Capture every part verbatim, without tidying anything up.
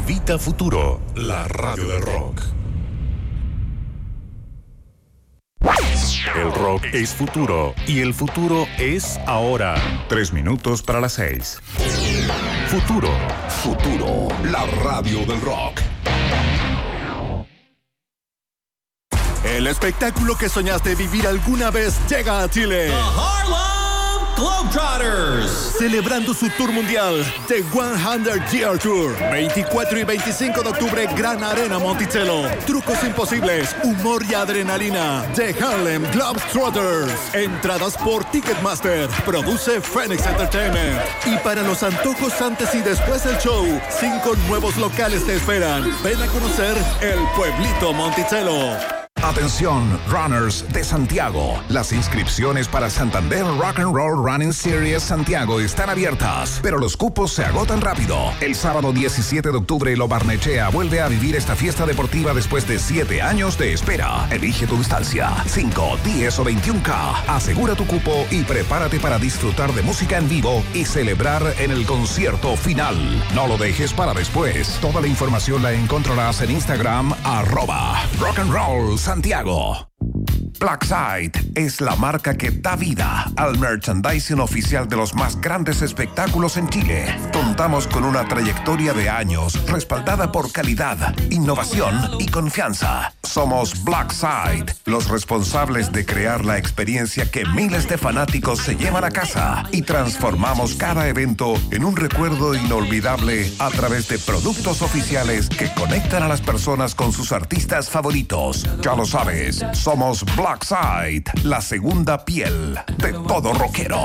Vita Futuro, la radio del rock. El rock es futuro y el futuro es ahora. Tres minutos para las seis. Futuro. Futuro, la radio del rock. El espectáculo que soñaste vivir alguna vez llega a Chile. The Harlem Globetrotters. Celebrando su tour mundial, The cien Year Tour. veinticuatro y veinticinco de octubre, Gran Arena Monticello. Trucos imposibles, humor y adrenalina. The Harlem Globetrotters. Entradas por Ticketmaster. Produce Phoenix Entertainment. Y para los antojos antes y después del show, cinco nuevos locales te esperan. Ven a conocer el pueblito Monticello. Atención, runners de Santiago. Las inscripciones para Santander Rock and Roll Running Series Santiago están abiertas, pero los cupos se agotan rápido. El sábado diecisiete de octubre, Lo Barnechea vuelve a vivir esta fiesta deportiva después de siete años de espera. Elige tu distancia, cinco, diez o veintiún K. Asegura tu cupo y prepárate para disfrutar de música en vivo y celebrar en el concierto final. No lo dejes para después. Toda la información la encontrarás en Instagram, arroba Rock and Roll Santiago. Blackside es la marca que da vida al merchandising oficial de los más grandes espectáculos en Chile. Contamos con una trayectoria de años respaldada por calidad, innovación y confianza. Somos Blackside, los responsables de crear la experiencia que miles de fanáticos se llevan a casa y transformamos cada evento en un recuerdo inolvidable a través de productos oficiales que conectan a las personas con sus artistas favoritos. Ya lo sabes, somos Blackside, la segunda piel de todo rockero.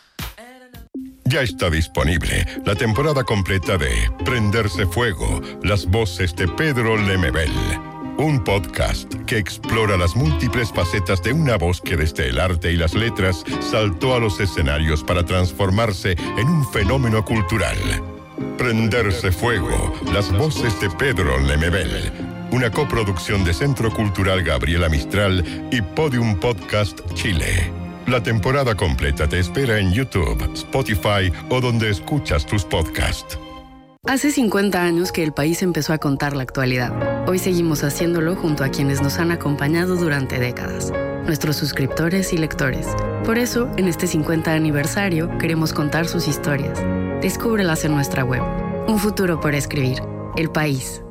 Ya está disponible la temporada completa de Prenderse Fuego, las voces de Pedro Lemebel. Un podcast que explora las múltiples facetas de una voz que desde el arte y las letras saltó a los escenarios para transformarse en un fenómeno cultural. Prenderse Fuego, las voces de Pedro Lemebel. Una coproducción de Centro Cultural Gabriela Mistral y Podium Podcast Chile. La temporada completa te espera en YouTube, Spotify o donde escuchas tus podcasts. Hace cincuenta años que el país empezó a contar la actualidad. Hoy seguimos haciéndolo junto a quienes nos han acompañado durante décadas, nuestros suscriptores y lectores. Por eso, en este cincuenta aniversario, queremos contar sus historias. Descúbrelas en nuestra web. Un futuro por escribir. El País.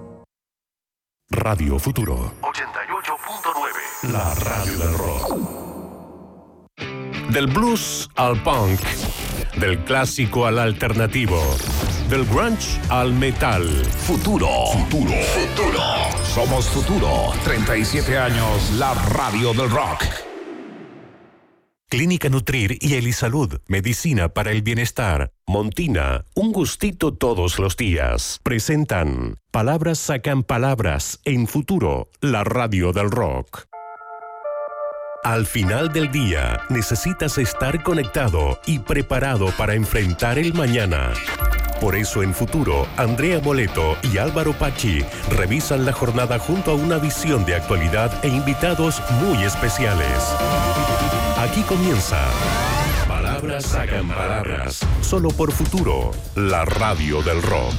Radio Futuro ochenta y ocho punto nueve, la radio del rock. Del blues al punk, del clásico al alternativo, del grunge al metal. Futuro, futuro, futuro. Somos Futuro. treinta y siete años, la radio del rock. Clínica Nutrir y Elisalud, medicina para el bienestar. Montina, un gustito todos los días. Presentan Palabras sacan palabras en Futuro, la radio del rock. Al final del día, necesitas estar conectado y preparado para enfrentar el mañana. Por eso en Futuro, Andrea Moleto y Álvaro Pachi revisan la jornada junto a una visión de actualidad e invitados muy especiales. Aquí comienza Palabras sacan palabras, solo por Futuro, la radio del rock.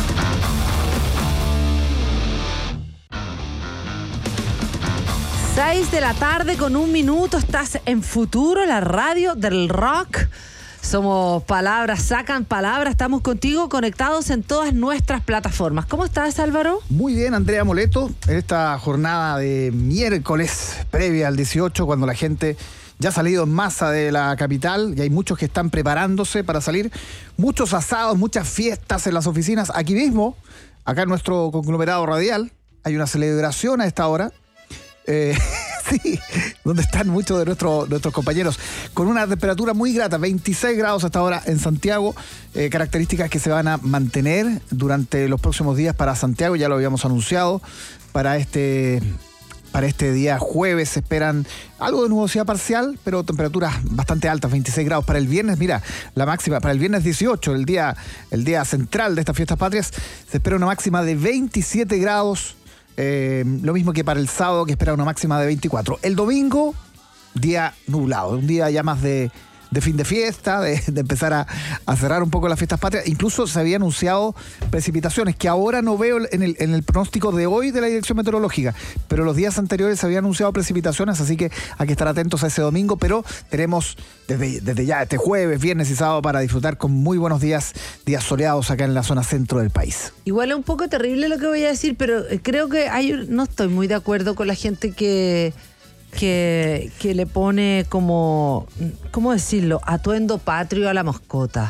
Seis de la tarde con un minuto, estás en Futuro, la radio del rock. Somos Palabras sacan palabras, estamos contigo conectados en todas nuestras plataformas. ¿Cómo estás, Álvaro? Muy bien, Andrea Moleto, en esta jornada de miércoles previa al dieciocho, cuando la gente ya ha salido en masa de la capital y hay muchos que están preparándose para salir. Muchos asados, muchas fiestas en las oficinas. Aquí mismo, acá en nuestro conglomerado radial, hay una celebración a esta hora. Eh, sí, donde están muchos de nuestro, nuestros compañeros, con una temperatura muy grata, veintiséis grados hasta ahora en Santiago, eh, características que se van a mantener durante los próximos días para Santiago, ya lo habíamos anunciado, para este... Para este día jueves se esperan algo de nubosidad parcial, pero temperaturas bastante altas, veintiséis grados. Para el viernes, mira, la máxima, para el viernes dieciocho, el día, el día central de estas fiestas patrias, se espera una máxima de veintisiete grados, eh, lo mismo que para el sábado, que espera una máxima de veinticuatro. El domingo, día nublado, un día ya más de, de fin de fiesta, de, de empezar a, a cerrar un poco las fiestas patrias. Incluso se había anunciado precipitaciones, que ahora no veo en el, en el pronóstico de hoy de la Dirección Meteorológica, pero los días anteriores se habían anunciado precipitaciones, así que hay que estar atentos a ese domingo, pero tenemos desde, desde ya este jueves, viernes y sábado para disfrutar con muy buenos días, días soleados acá en la zona centro del país. Igual es un poco terrible lo que voy a decir, pero creo que hay, no estoy muy de acuerdo con la gente que, que, que le pone como, ¿cómo decirlo? Atuendo patrio a la mascota.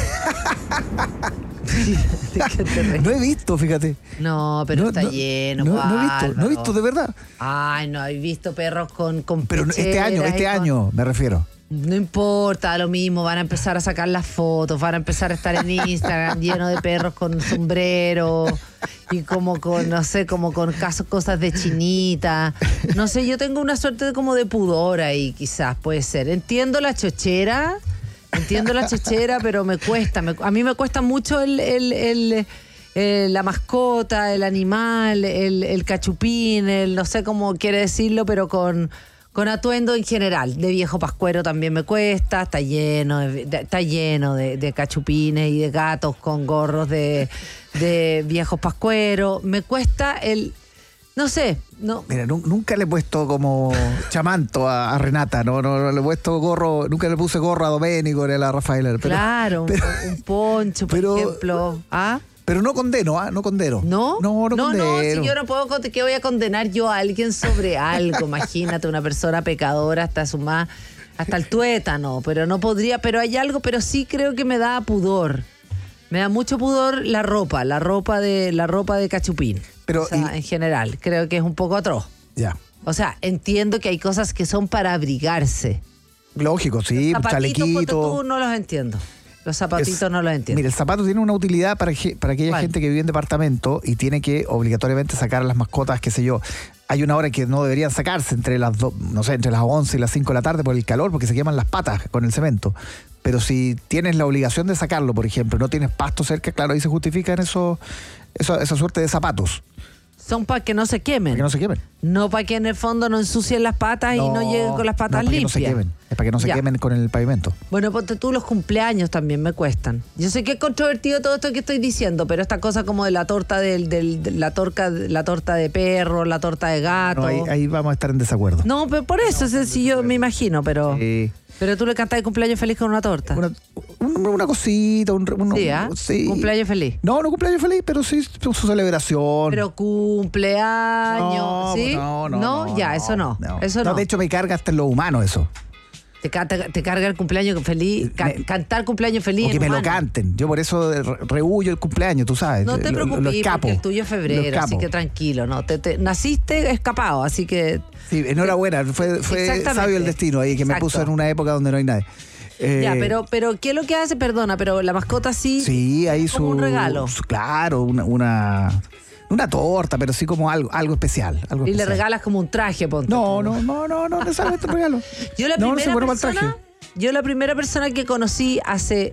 No he visto, fíjate. No, pero no, está no, lleno. No, no he visto, Álvaro. no he visto de verdad. Ay, no, he visto perros con, con Pero este año, pecheras este y con- año me refiero. No importa, lo mismo, van a empezar a sacar las fotos, van a empezar a estar en Instagram lleno de perros con sombrero y como con, no sé, como con caso, cosas de chinita. No sé, yo tengo una suerte de como de pudor ahí, quizás, puede ser. Entiendo la chochera, entiendo la chochera, pero me cuesta, me- a mí me cuesta mucho el... el, el eh, la mascota, el animal, el, el cachupín, el no sé cómo quiere decirlo, pero con... Con atuendo en general, de viejo pascuero también me cuesta, está lleno de, de- está lleno de, de cachupines y de gatos con gorros de, de viejos pascueros. Me cuesta el, no sé, no. Mira, nu- nunca le he puesto como chamanto a, a Renata, no, no, no le he puesto gorro, nunca le puse gorro a Doménico ni a la Rafaela. Pero, claro, un- pero, un, poncho, por pero- ejemplo. ¿Ah? pero no condeno, ¿ah? No condeno. ¿No? No, no, no, condeno. no, si yo no puedo, con- ¿qué voy a condenar yo a alguien sobre algo? Imagínate, una persona pecadora hasta su más, hasta el tuétano, pero no podría, pero hay algo, pero sí creo que me da pudor. Me da mucho pudor la ropa, la ropa de, la ropa de cachupín. Pero, o sea, y- en general, creo que es un poco atroz. Ya. O sea, entiendo que hay cosas que son para abrigarse. Lógico, sí, Los zapatitos, ponte chalequito. tú, no los entiendo. Los zapatitos Es- no los entiendo. Mira, el zapato tiene una utilidad para, ge- para aquella ¿Cuál? gente que vive en departamento y tiene que obligatoriamente sacar a las mascotas, qué sé yo. Hay una hora que no deberían sacarse entre las do- no sé, entre las once y las cinco de la tarde por el calor, porque se queman las patas con el cemento. Pero si tienes la obligación de sacarlo, por ejemplo, no tienes pasto cerca, claro, ahí se justifican eso, eso- esa suerte de zapatos, Son para que no se quemen. para que no se quemen. No para que en el fondo no ensucien las patas y no lleguen con las patas no, para limpias. Que no se quemen, es para que no se Ya. quemen con el pavimento. Bueno, ponte tú, los cumpleaños también me cuestan. Yo sé que es controvertido todo esto que estoy diciendo, pero esta cosa como de la torta del, del- de la torta, la torta de perro, la torta de gato. No, ahí, ahí vamos a estar en desacuerdo. No, pero por eso, es si yo me imagino, pero. Sí. Pero tú le cantás el cumpleaños feliz con una torta. Una, un- una cosita, un, un- Sí, ¿ah? sí. Cumpleaños feliz. No, no cumpleaños feliz, pero sí su, su celebración. Pero cumpleaños, No, ¿sí? no, no, no, ya, eso no. Eso no. De hecho, me carga hasta en lo humano eso. Te, ca- te- te carga el cumpleaños feliz, ca- Me- cantar cumpleaños feliz. O que en me lo humano. canten. Yo por eso re- rehuyo el cumpleaños, tú sabes. No te Lo- lo- preocupes, lo porque escapo. el tuyo es Lo febrero, así escapo. que tranquilo, ¿no? Te, te- naciste escapado, así que... Sí, enhorabuena. Fue, fue Exactamente. sabio el destino ahí, que me Exacto. puso en una época donde no hay nadie. Eh, Ya, pero, pero ¿qué es lo que hace? Perdona, pero la mascota sí... Sí, ahí es como su. un regalo. su- claro, una, una. Una torta, pero sí como algo, algo especial. Algo Y le especial. regalas como un traje, ponte No, tú. no, no, no, no necesariamente un regalo. Yo la no, no primera soy bueno para el persona... traje. Yo la primera persona que conocí hace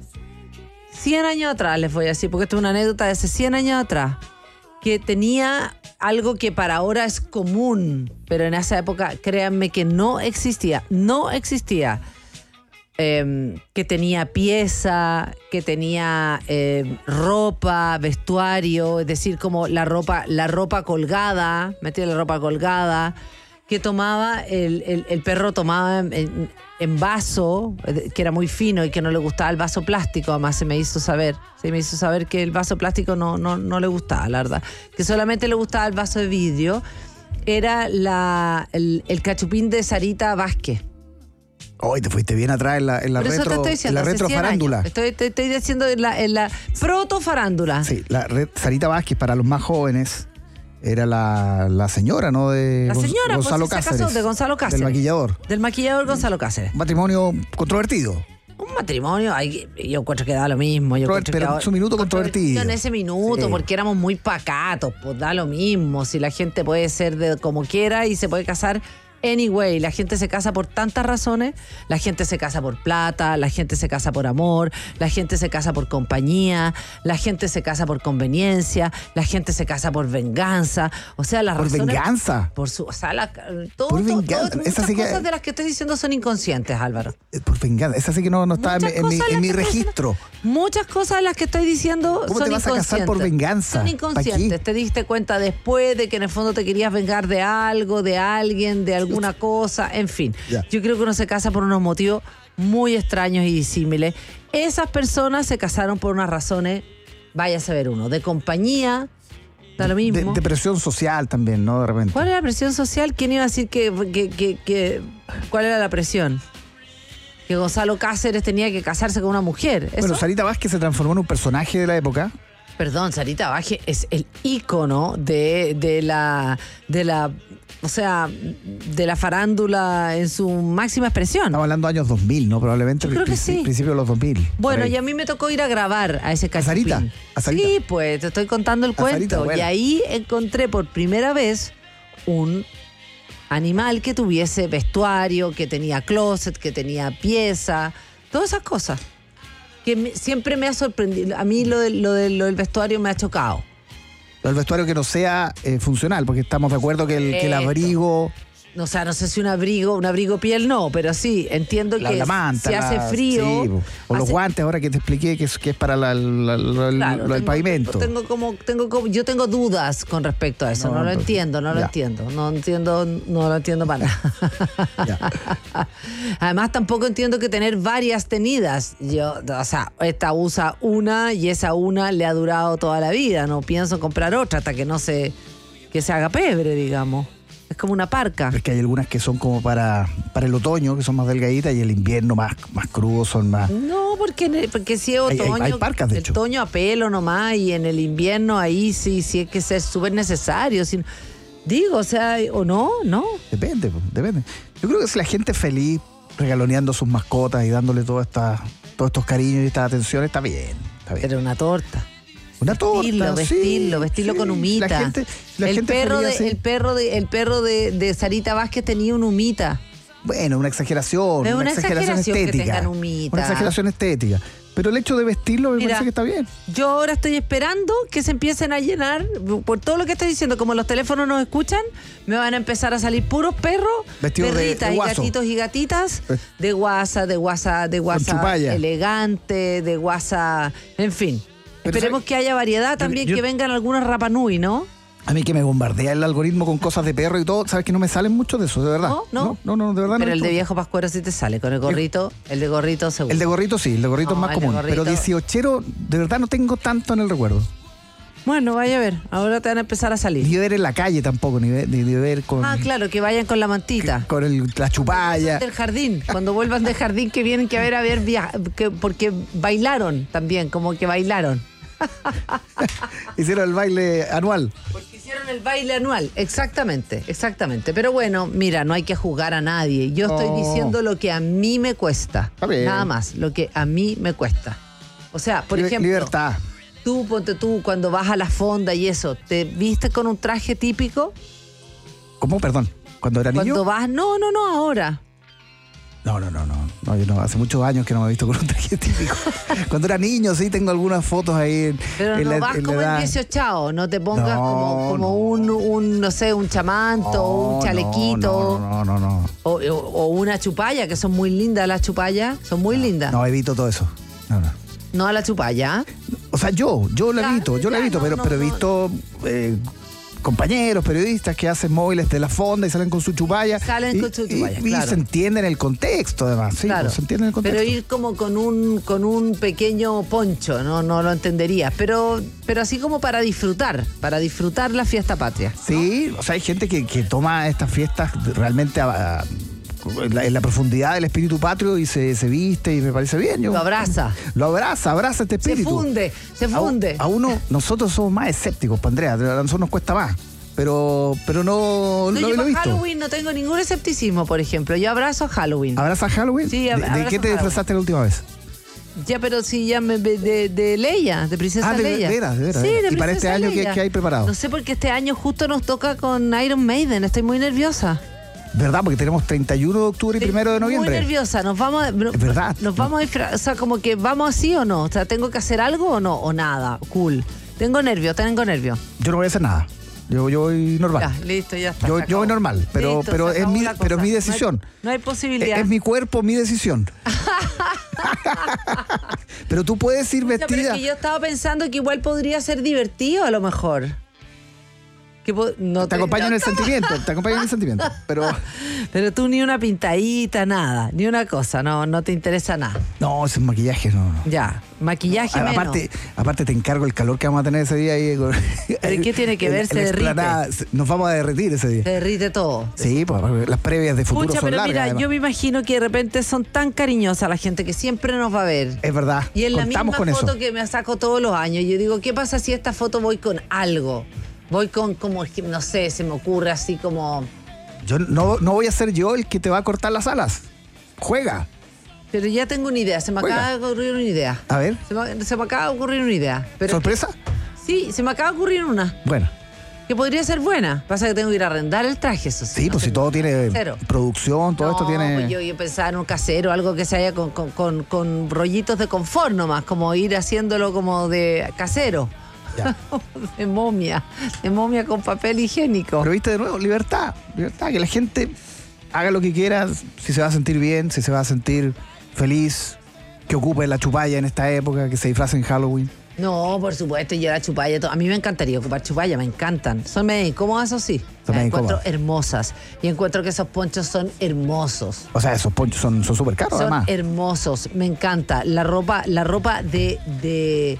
cien años atrás, les voy a decir, porque esto es una anécdota de hace cien años atrás, que tenía algo que para ahora es común, pero en esa época, créanme que no existía, no existía. Eh, que tenía pieza, que tenía eh, ropa, vestuario, es decir, como la ropa, la ropa colgada, metía la ropa colgada, que tomaba, el, el- el perro tomaba en, en vaso, eh, que era muy fino y que no le gustaba el vaso plástico, además se me hizo saber, se me hizo saber que el vaso plástico no, no, no le gustaba, la verdad, que solamente le gustaba el vaso de vidrio. Era la, el, el cachupín de Sarita Vázquez. Hoy te fuiste bien atrás en la, en la Por eso te retro, estoy en diciendo, la hace retro cien farándula. años. Estoy, te estoy diciendo en la, en la proto farándula. Sí, la red, Sarita Vázquez, para los más jóvenes, era la, la señora, ¿no? De La Gon- señora, pues, Gonzalo sí se casó, Cáceres. de Gonzalo Cáceres. Del maquillador. Del maquillador Gonzalo Cáceres. Un matrimonio controvertido. Un matrimonio, ay, yo encuentro que da lo mismo. Yo Pero- encuentro pero que ahora- su minuto controvertido. En ese minuto, Sí. porque éramos muy pacatos, pues da lo mismo. Si la gente puede ser de como quiera y se puede casar Anyway, la gente se casa por tantas razones. La gente se casa por plata, la gente se casa por amor, la gente se casa por compañía, la gente se casa por conveniencia, la gente se casa por venganza. O sea, las ¿Por razones... venganza? Por su... O sea, la, todo, Por todo- venganza. todo- Esa muchas sí que- cosas de las que estoy diciendo son inconscientes, Álvaro. Eh, Por venganza. Esa sí que no, no está en, Muchas en mi, cosas en las mi que estoy registro. diciendo- Muchas cosas de las que estoy diciendo ¿Cómo son te vas a casar por inconscientes. venganza? Son ¿Pa' inconscientes. qué? Te diste cuenta después de que en el fondo te querías vengar de algo, de alguien, de alguna cosa, en fin. Ya. Yo creo que uno se casa por unos motivos muy extraños y disímiles. Esas personas se casaron por unas razones, vaya a saber uno, de compañía, da lo De, mismo. de presión social también, ¿no? De repente. ¿Cuál era la presión social? ¿Quién iba a decir que, que, que, que- cuál era la presión? Que Gonzalo Cáceres tenía que casarse con una mujer. ¿Eso? Bueno, Sarita Vázquez se transformó en un personaje de la época. Perdón, Sarita Baje es el ícono de, de la de la o sea, de la farándula en su máxima expresión. Estamos hablando de años dos mil, ¿no? Probablemente. Yo creo que princi- sí. Principio de los dos mil. Bueno, por ahí. y a mí me tocó ir a grabar a ese cachipín. Sarita? ¿A Sarita? Sí, pues, te estoy contando el A cuento. Sarita, bueno. Y ahí encontré por primera vez un animal que tuviese vestuario, que tenía closet, que tenía pieza, todas esas cosas. Que me- siempre me ha sorprendido. A mí lo, de- lo, de- lo del vestuario me ha chocado. El vestuario que no sea eh, funcional, porque estamos de acuerdo que el, que el Esto. abrigo, O sea, no sé si un abrigo, un abrigo piel no, pero sí, entiendo la, que la manta, si la- hace frío. sí, o los hace- guantes ahora que te expliqué que es, que es para la- la- la- Claro, lo del tengo- pavimento. Tengo como, tengo como, yo tengo dudas con respecto a eso. No, No, lo pero- entiendo, no lo ya. entiendo. No entiendo, no lo entiendo para nada. Además, tampoco entiendo que tener varias tenidas. Yo, o sea, esta usa una y esa una le ha durado toda la vida. No pienso comprar otra hasta que no se, que se haga pebre, digamos. Es como una parca. Es que hay algunas que son como para, para el otoño, que son más delgaditas, y el invierno más, más crudo, son más... No, porque, en el- porque si es Hay- hay- otoño, hay parcas, de el hecho. otoño a pelo nomás, y en el invierno ahí sí, sí hay que ser súper necesario. si- digo, o sea, o no, no. Depende, pues, depende. Yo creo que si la gente es feliz regaloneando sus mascotas y dándole toda esta, todos estos cariños y estas atenciones, está bien. Está bien. Pero una torta. Una torta, Vestirlo, vestirlo, sí, vestirlo sí. con humita. La gente, la el, gente perro feliz de, así. el perro de, el perro de, de Sarita Vázquez tenía una humita. Bueno, una exageración, Es una, una exageración, exageración que estética. tengan humita. Una exageración estética. Pero el hecho de vestirlo me Mira, parece que está bien. Yo ahora estoy esperando que se empiecen a llenar, por todo lo que estoy diciendo, como los teléfonos nos escuchan, me van a empezar a salir puros perros, Vestidos de- perritas de y guaso. gatitos y gatitas, Eh. de guasa, de guasa, de guasa chupalla. elegante, de guasa, en fin. Pero Esperemos ¿sabe? que haya variedad también, yo- que vengan algunos Rapanui, ¿no? A mí que me bombardea el algoritmo con cosas de perro y todo, sabes que no me salen mucho de eso, de verdad. No, no. No, no, no, de verdad Pero no. el de me- viejo pascuero sí te sale, con el gorrito, el de gorrito seguro. El de gorrito sí, el de gorrito No, es más el de común. gorrito- Pero dieciochero, de verdad no tengo tanto en el recuerdo. Bueno, vaya a ver, ahora te van a empezar a Ni salir. de ver en la calle tampoco, ni de, ni de ver con, Ah, claro, que vayan con la mantita. con el, la chupalla. Del jardín, cuando vuelvan del jardín que vienen que a ver a ver via- que, porque bailaron también, como que bailaron. Hicieron el baile anual. Porque hicieron el baile anual, exactamente, exactamente. Pero bueno, mira, no hay que juzgar a nadie. Yo estoy No. diciendo lo que a mí me cuesta. Está bien. Nada más, lo que a mí me cuesta. O sea, por Liber- ejemplo, Libertad. tú, ponte tú, cuando vas a la fonda y eso, ¿te viste con un traje típico? ¿Cómo? Perdón. Cuando era niño. Cuando vas, no, no, no, ahora. No, no, no, no. No, yo no. Hace muchos años que no me he visto con un traje típico. Cuando era niño, sí, tengo algunas fotos ahí en, Pero en no la, vas en la como en edad. dieciochao, no te pongas No, como, como no. un, un, no sé, un chamanto, o un chalequito, No, no, no, no. O, o- o una chupalla, que son muy lindas las chupallas, son muy lindas. No, evito todo eso. No, no. No a la chupalla. O sea, yo, yo la Claro, evito, yo la ya, evito, no, pero, no, pero he no. visto eh, compañeros, periodistas que hacen móviles de la fonda y salen con su chupalla. Salen y, con su chupalla, y- y claro. se entiende en el contexto, además. Sí, Claro. pues, se entiende en el contexto. Pero ir como con un, con un pequeño poncho, no, no lo entenderías. Pero, pero así como para disfrutar, para disfrutar la fiesta patria. Sí, o sea, hay gente que, que toma estas fiestas realmente a- a- en, la, en la profundidad del espíritu patrio y se, se viste y me parece bien. Yo, Lo abraza. Lo abraza, abraza este Se espíritu. funde, se A- funde. A, uno, nosotros somos más escépticos, pa' Andrea, a nosotros nos cuesta más. Pero, pero no, No, no yo lo he para visto. Halloween no tengo ningún escepticismo, por ejemplo. Yo abrazo a Halloween. ¿Abrazas Halloween? Sí, ¿De, ab- de abrazo qué te Halloween. disfrazaste la última vez? Ya, pero sí, ya me, de, de Leia, de Princesa Ah, de Leia. veras, de veras, Sí, de veras. de ¿Y para Princesa este año qué- Leia. qué hay preparado? No sé, porque este año justo nos toca con Iron Maiden. Estoy muy nerviosa. ¿Verdad? Porque tenemos treinta y uno de octubre y primero de noviembre. Muy nerviosa, nos vamos a, Es verdad. Nos vamos a disfra- o sea, como que vamos así o no, o sea, ¿tengo que hacer algo o no? O nada, cool. Tengo nervio, tengo nervio. Yo no voy a hacer nada. Yo, yo voy normal. Ya, listo, ya está. Yo, se yo voy acabó. normal, pero, Listo, pero, se es acabó mi, la pero es cosa. mi No hay- decisión. No hay, posibilidad. Es, es mi cuerpo, mi decisión. Pero tú puedes ir Pucha, pero vestida. es que yo estaba pensando que igual podría ser divertido a lo mejor. Que po- no Te acompaño en el sentimiento, te acompaño en el sentimiento. Pero Pero tú ni una pintadita, nada, ni una cosa, no, no te interesa nada. no, ese maquillaje no. no. Ya, maquillaje A- menos. aparte, aparte te encargo el calor que vamos a tener ese día ahí. con- ¿Pero qué tiene que en- ver? en Se la derrite. explanada. Se- Nos vamos a derretir ese día. Se derrite todo. Sí, pues las previas de futuro Pucha, son pero largas. mira, además. yo me imagino que de repente son tan cariñosas la gente que siempre nos va a ver. Es verdad. Y en la Contamos misma con foto eso. que me saco todos los años, yo digo, ¿qué pasa si esta foto voy con algo? Voy con como, no sé, se me ocurre así como... Yo no, no voy a ser yo el que te va a cortar las alas. Juega. Pero ya tengo una idea, se me Juega. acaba de ocurrir una idea. A ver. Se me, se me acaba de ocurrir una idea. Pero ¿Sorpresa? sí, se me acaba de ocurrir una. Bueno. Que podría ser buena. Pasa que tengo que ir a arrendar el traje, eso sí. Sí, no pues si tengo- todo tiene Cero. producción, todo No, esto tiene. pues yo, yo pensaba en un casero, algo que se haya con, con, con, con rollitos de confort nomás, como ir haciéndolo como de casero. Ya. De momia, de momia con papel higiénico. Pero viste de nuevo, libertad. Libertad, que la gente haga lo que quiera, si se va a sentir bien, si se va a sentir feliz, que ocupe la chupalla en esta época, que se disfrace en Halloween. No, por supuesto, yo la chupalla, todo. A mí me encantaría ocupar chupalla, me encantan. Son medio incómodas, eso sí. Son Las medio encuentro incómodas. hermosas. Y encuentro que esos ponchos son hermosos. O sea, esos ponchos son son súper caros, Son además. hermosos, me encanta. La ropa, la ropa de, de,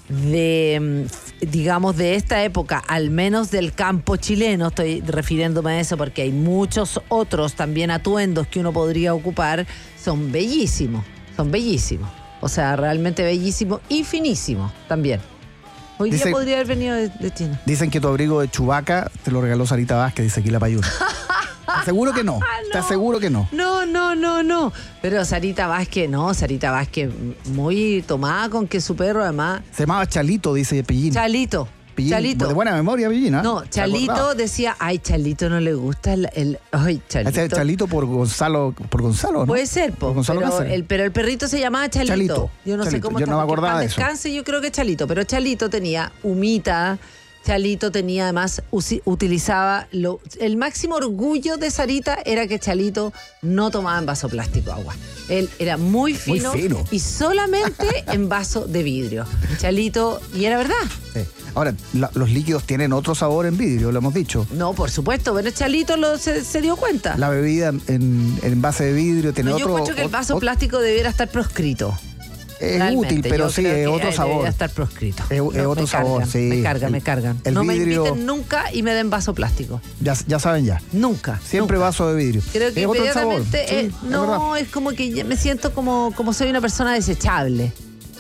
de, mm, digamos, de esta época, al menos del campo chileno, estoy refiriéndome a eso porque hay muchos otros también atuendos que uno podría ocupar, son bellísimos, son bellísimos. O sea, realmente bellísimos y finísimos también. Hoy Dice- día podría haber venido de, de China. Dicen que tu abrigo de Chubaca te lo regaló Sarita Vázquez, dice aquí la payuna. ¿Estás seguro que no? ¿Estás seguro que no? No, no, no, no. Pero Sarita Vázquez, no, Sarita Vázquez muy tomada con que su perro además... Se llamaba Chalito, dice Pillín. Chalito. Pillín, Chalito. De buena memoria, Pillín, ¿ah? No, ¿Te Chalito acordabas? decía, ay, Chalito no le gusta el... el- ay, Chalito. Ese es Chalito por Gonzalo, por Gonzalo, ¿no? Puede ser, po, Por Gonzalo pero, Cáceres. el, pero el perrito se llamaba Chalito. Chalito, Yo no sé Chalito. cómo Yo está, no me porque acordaba en de paz eso. descanse, yo creo que Chalito, pero Chalito tenía humita, Chalito tenía además, usi- utilizaba, lo, el máximo orgullo de Sarita era que Chalito no tomaba en vaso plástico agua. Él era muy fino, fino. y solamente en vaso de vidrio. Chalito, y era verdad. Sí. Ahora, la- los líquidos tienen otro sabor en vidrio, lo hemos dicho. No, por supuesto, pero Chalito lo, se, se dio cuenta. La bebida en, en envase de vidrio tiene No, yo otro. encuentro que el vaso ot- plástico debiera estar proscrito. Es Realmente, útil, pero yo sí, creo es que otro ahí sabor. debería estar proscrito. Es- es otro me sabor, cargan, sí. Me cargan, El- me cargan. el no me vidrio- inviten nunca y me den vaso plástico. Ya, ya saben ya. Nunca. Siempre nunca. vaso de vidrio. Creo que es otro sabor. inmediatamente, Sí, eh, es no, verdad. es como que ya me siento como, como soy una persona desechable.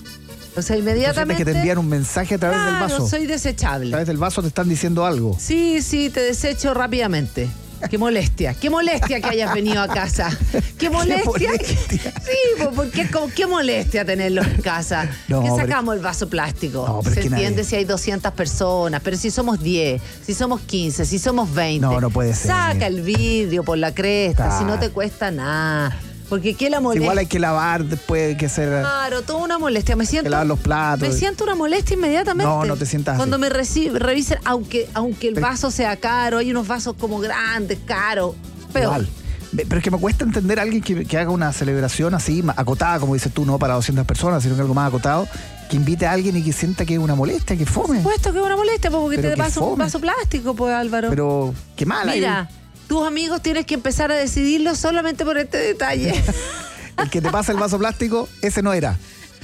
O sea, Tú inmediatamente. sientes que te envían un mensaje a través del Claro, vaso. soy A desechable. través del vaso te están diciendo algo. Sí, sí, te desecho rápidamente. Qué molestia, qué molestia que hayas venido a casa. Qué molestia. molestia. Sí, pues, porque es como qué molestia tenerlos en casa. No, que pero- sacamos el vaso plástico. No, pero Se es que entiende nadie- si hay doscientas personas, pero si somos diez, si somos quince, si somos veinte. No, no puede ser. Saca el vidrio por la cresta, Claro. si no te cuesta nada. Porque qué la molestia. Igual hay que lavar, después hay que hacer. Claro, toda una molestia. Me siento. Que lavar los platos. Me siento una molestia inmediatamente. No, no te sientas Cuando así. me reci- revisen, aunque, aunque el Pero- vaso sea caro, hay unos vasos como grandes, caros. Peor. Igual. Ve- Pero es que me cuesta entender a alguien que, que haga una celebración así, ma- acotada, como dices tú, no para doscientas personas, sino que algo más acotado, que invite a alguien y que sienta que es una molestia, que fome. Puesto que es una molestia, pues, porque Pero te qué paso un fome. vaso plástico, pues, Álvaro. Pero qué mala. Mira, tus amigos tienes que empezar a decidirlo solamente por este detalle. El que te pasa el vaso plástico, ese no era.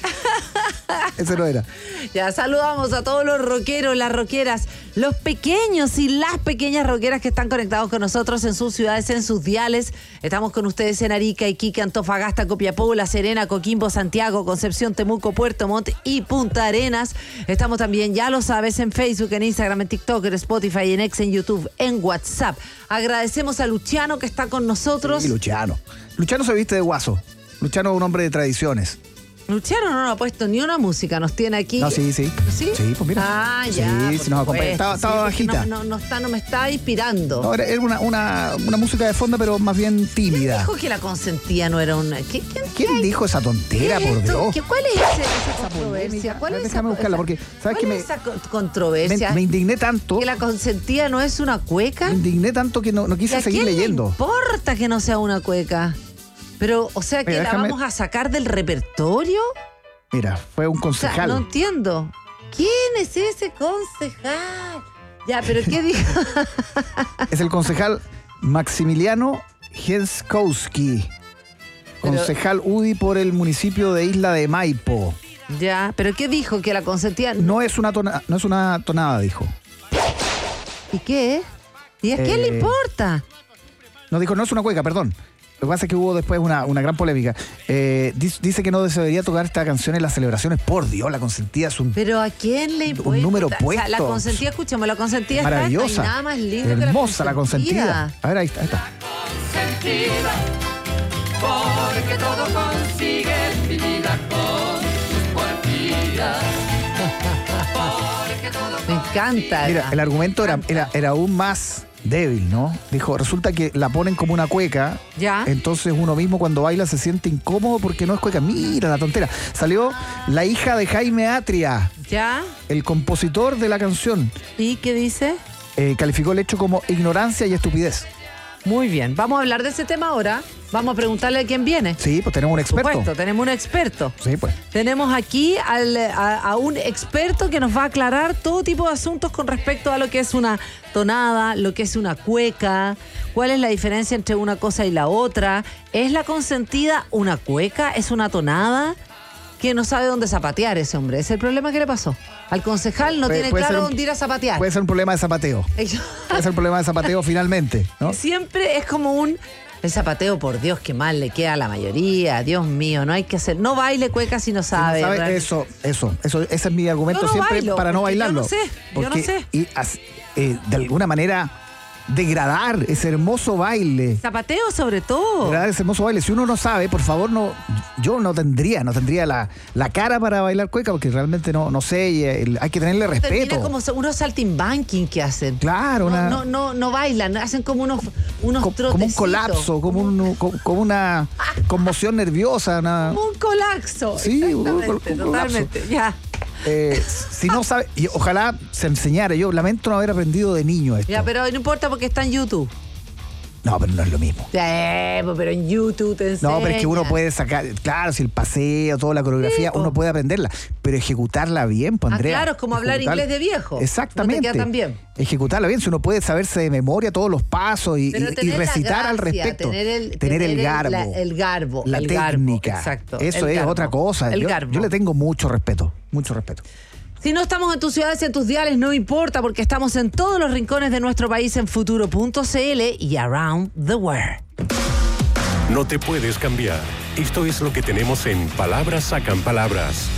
Ese no era. Ya saludamos a todos los rockeros, las rockeras, los pequeños y las pequeñas rockeras que están conectados con nosotros en sus ciudades, en sus diales. Estamos con ustedes en Arica, Iquique, Antofagasta, Copiapó, La Serena, Coquimbo, Santiago, Concepción, Temuco, Puerto Montt y Punta Arenas. Estamos también, ya lo sabes, en Facebook, en Instagram, en TikTok, en Spotify, en X, en YouTube, en WhatsApp. Agradecemos a Luciano que está con nosotros. Y Luciano. Luciano se viste de guaso. Luciano es un hombre de tradiciones. Luciano no nos ha puesto ni una música, nos tiene aquí. No, sí, sí. ¿Sí? Sí, pues mira. Ah, Sí, ya. sí, nos acompaña. Estaba- estaba porque bajita. No, no, no está, no me está inspirando. No, era era una, una, una música de fondo, pero más bien ¿Quién tímida. dijo que la consentía no era una? ¿Qué, quién, ¿Quién dijo esa tontera, ¿Qué es por esto? Dios? ¿Qué- ¿Cuál es ese- esa controversia? ¿Cuál A ver, es déjame esa, buscarla, porque, ¿sabes cuál qué me- es esa co- controversia? Me, me indigné tanto, ¿Que la consentía no es una cueca? me indigné tanto que no, no ¿Y quise a seguir quién leyendo. le importa que no sea una cueca? Pero, o sea, que Mira, la déjame- vamos a sacar del repertorio. Mira, fue un O sea, concejal. no entiendo. ¿Quién es ese concejal? Ya, pero ¿qué dijo? Es el concejal Maximiliano Henskowski, Pero- concejal U D I por el municipio de Isla de Maipo. Ya, pero ¿qué dijo? Que la consentía. No es una tona- no es una tonada, dijo. ¿Y qué? ¿Y a quién le Eh, importa? No dijo, no es una cueca, perdón. Lo que pasa es que hubo después una, una gran polémica. Eh, dice, dice que no se debería tocar esta canción en las celebraciones. Por Dios, la consentida es un... Pero ¿a quién le importa? Un número O sea, puesto. la consentía, escuchamos, la consentía está- Maravillosa. no hay nada más lindo que la Hermosa la consentida. consentida. A ver, ahí está, ahí está. Porque todo consigue mi vida con sus partidas. Me encanta. Mira, el argumento era, era, era aún más débil, ¿no? Dijo, resulta que la ponen como una cueca. Ya. Entonces uno mismo cuando baila se siente incómodo porque no es cueca. Mira la tontera. Salió la hija de Jaime Atria, ¿Ya? el compositor de la canción. ¿Y qué dice? Eh, calificó el hecho como ignorancia y estupidez. Muy bien. Vamos a hablar de ese tema ahora. Vamos a preguntarle a quién viene. Sí, pues tenemos un Por experto. supuesto, tenemos un experto. Sí, pues. Tenemos aquí al- a, a un experto que nos va a aclarar todo tipo de asuntos con respecto a lo que es una tonada, lo que es una cueca, cuál es la diferencia entre una cosa y la otra. ¿Es la consentida una cueca? ¿Es una tonada? Que no sabe dónde zapatear ese hombre. ¿Es el problema que le pasó? Al concejal no Puede- tiene puede ser claro un- dónde ir a zapatear. Puede ser un problema de zapateo. Puede ser un problema de zapateo finalmente, ¿no? Siempre es como un... El zapateo, por Dios, que mal le queda a la mayoría. Dios mío, no hay que hacer... No baile cueca si no Si no sabe. sabe, realmente. eso, eso, eso, ese es mi argumento Yo no siempre bailo, para no porque yo bailarlo. no sé, yo no Porque sé. y as- eh, de alguna manera degradar ese hermoso baile. Zapateo sobre todo. Degradar ese hermoso baile. Si uno no sabe, por favor, no, yo no tendría, no tendría la, la cara para bailar cueca, porque realmente no, no sé, y, eh, hay que tenerle Termina respeto. como so- unos saltimbanking que hacen. Claro, No, una, no, no, no bailan, hacen como unos, unos co- como un trotecitos. colapso, como, un, co- como una conmoción nerviosa. Una, Como un colapso. Sí, un- un- exactamente, un colapso. totalmente. Ya. eh, si no sabe, y ojalá se enseñara. Yo lamento no haber aprendido de niño esto. Ya, pero no importa porque está en YouTube. No, pero no es lo mismo. Ya, pues, pero en YouTube te enseñan. No, pero es que uno puede sacar, claro, si el paseo, toda la coreografía, Sí, po. uno puede aprenderla, pero ejecutarla bien, pues Ah, Andrea. claro, es como hablar Ejecutarla- inglés de viejo. Exactamente. No te queda tan bien. Ejecutarla bien, si uno puede saberse de memoria todos los pasos y, Pero y- y tener la recitar al gracia, respecto. Tener el, tener el tener garbo. la- el garbo. la el garbo, técnica. exacto. Eso el es garbo. otra cosa. El yo, garbo. yo le tengo mucho respeto, mucho respeto. Si no estamos en tus ciudades y en tus diales, no importa, porque estamos en todos los rincones de nuestro país en futuro punto c l y around the world. No te puedes cambiar. Esto es lo que tenemos en Palabras Sacan Palabras.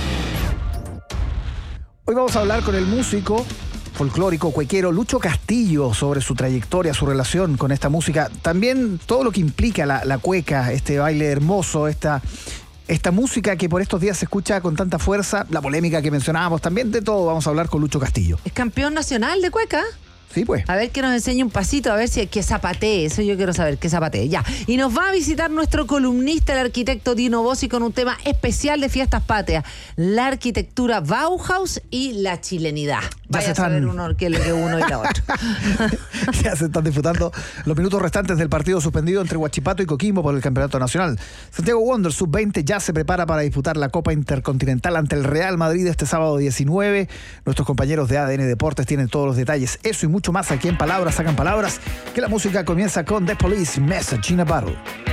Hoy vamos a hablar con el músico folclórico cuequero Lucho Castillo sobre su trayectoria, su relación con esta música. También todo lo que implica la, la cueca, este baile hermoso, esta, esta música que por estos días se escucha con tanta fuerza, la polémica que mencionábamos, también de todo vamos a hablar con Lucho Castillo. ¿Es campeón nacional de cueca? Sí, pues. A ver que nos enseñe un pasito, a ver si que zapatee. Eso yo quiero saber, que zapatee. Ya. Y nos va a visitar nuestro columnista, el arquitecto Dino Bossi, con un tema especial de fiestas patrias: la arquitectura Bauhaus y la chilenidad. Vaya se a saber están- uno que es lo que uno y la otra. Ya se están disfrutando los minutos restantes del partido suspendido entre Huachipato y Coquimbo por el Campeonato Nacional. Santiago Wanderers sub veinte ya se prepara para disputar la Copa Intercontinental ante el Real Madrid este sábado diecinueve. Nuestros compañeros de A D N Deportes tienen todos los detalles. Eso y mucho más aquí en Palabras Sacan Palabras, que la música comienza con The Police, Message in a Bottle.